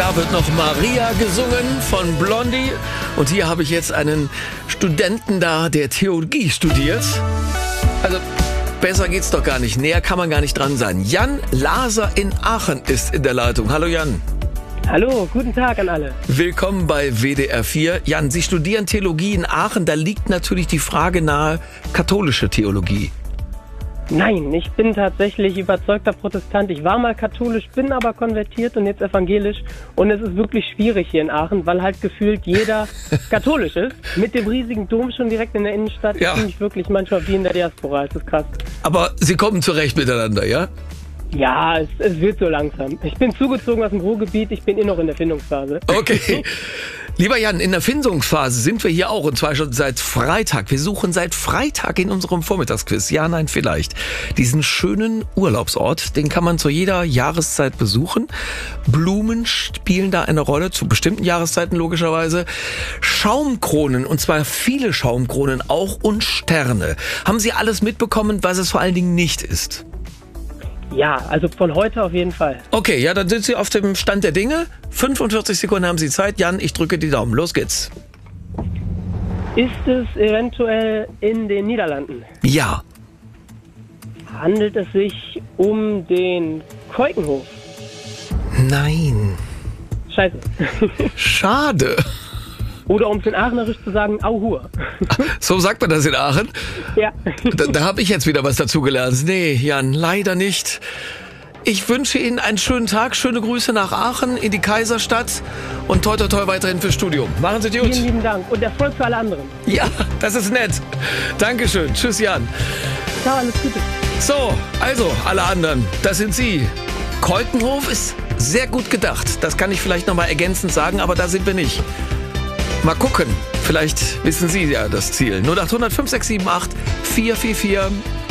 Da wird noch Maria gesungen von Blondie. Und hier habe ich jetzt einen Studenten da, der Theologie studiert. Also besser geht's doch gar nicht. Näher kann man gar nicht dran sein. Jan Laser in Aachen ist in der Leitung. Hallo Jan. Hallo, guten Tag an alle. Willkommen bei WDR 4. Jan, Sie studieren Theologie in Aachen. Da liegt natürlich die Frage nahe, katholische Theologie. Nein, ich bin tatsächlich überzeugter Protestant. Ich war mal katholisch, bin aber konvertiert und jetzt evangelisch. Und es ist wirklich schwierig hier in Aachen, weil halt gefühlt jeder katholisch ist. Mit dem riesigen Dom schon direkt in der Innenstadt. Ja. Fühle ich wirklich manchmal wie in der Diaspora. Es ist krass. Aber Sie kommen zurecht miteinander, ja? Ja, es wird so langsam. Ich bin zugezogen aus dem Ruhrgebiet. Ich bin noch in der Findungsphase. Okay. Lieber Jan, in der Findungsphase sind wir hier auch, und zwar schon seit Freitag. Wir suchen seit Freitag in unserem Vormittagsquiz, ja, nein, vielleicht, diesen schönen Urlaubsort. Den kann man zu jeder Jahreszeit besuchen. Blumen spielen da eine Rolle, zu bestimmten Jahreszeiten logischerweise. Schaumkronen, und zwar viele Schaumkronen auch, und Sterne. Haben Sie alles mitbekommen, was es vor allen Dingen nicht ist? Ja, also von heute auf jeden Fall. Okay, ja, dann sind Sie auf dem Stand der Dinge. 45 Sekunden haben Sie Zeit. Jan, ich drücke die Daumen. Los geht's. Ist es eventuell in den Niederlanden? Ja. Handelt es sich um den Keukenhof? Nein. Scheiße. Schade. Oder um es in Aachenerisch zu sagen, Auhur. So sagt man das in Aachen? Ja. Da habe ich jetzt wieder was dazugelernt. Nee, Jan, leider nicht. Ich wünsche Ihnen einen schönen Tag, schöne Grüße nach Aachen, in die Kaiserstadt und toi toi toi weiterhin fürs Studium. Machen Sie gut. Vielen lieben Dank und Erfolg für alle anderen. Ja, das ist nett. Dankeschön. Tschüss, Jan. Ciao, alles Gute. So, also, alle anderen, das sind Sie. Keukenhof ist sehr gut gedacht. Das kann ich vielleicht nochmal ergänzend sagen, aber da sind wir nicht. Mal gucken, vielleicht wissen Sie ja das Ziel. 0800 5678 444